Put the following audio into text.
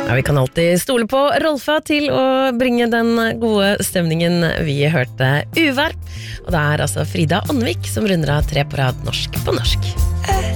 Ja, vi kan alltid stole på Rolfa til å bringe den gode stemningen. Vi hørte Uvær, og det altså Frida Åndvik som runder av 3 på rad norsk på norsk.